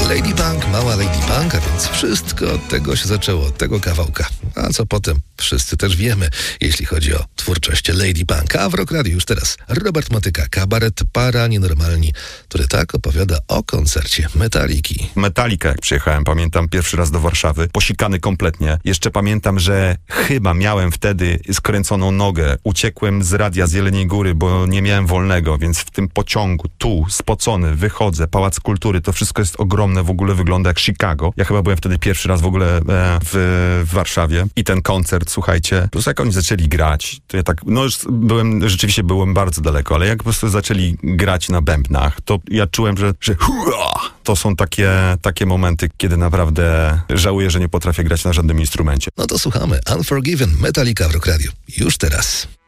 Lady Punk, mała Lady Punk, a więc wszystko od tego się zaczęło, od tego kawałka. A co potem? Wszyscy też wiemy, jeśli chodzi o twórczość Lady Punk. A w Rock Radio już teraz Robert Motyka, kabaret Paranienormalni, który tak opowiada o koncercie Metaliki. Metallica, jak przyjechałem, pamiętam pierwszy raz do Warszawy, posikany kompletnie. Jeszcze pamiętam, że chyba miałem wtedy skręconą nogę. Uciekłem z radia z Jeleniej Góry, bo nie miałem wolnego, więc w tym pociągu, tu, spocony, wychodzę, Pałac Kultury, to wszystko jest ogromne, w ogóle wygląda jak Chicago. Ja chyba byłem wtedy pierwszy raz w ogóle w Warszawie i ten koncert, słuchajcie, po prostu jak oni zaczęli grać, to ja tak, no już rzeczywiście byłem bardzo daleko, ale jak po prostu zaczęli grać na bębnach, to ja czułem, że hurra! To są takie momenty, kiedy naprawdę żałuję, że nie potrafię grać na żadnym instrumencie. No to słuchamy. Unforgiven, Metallica w Rock Radio. Już teraz.